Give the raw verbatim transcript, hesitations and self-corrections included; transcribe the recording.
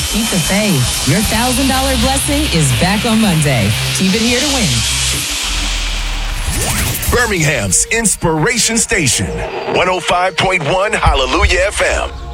Keep the faith. Your one thousand dollars blessing is back on Monday. Keep it here to win. Birmingham's Inspiration Station, one oh five point one Hallelujah F M.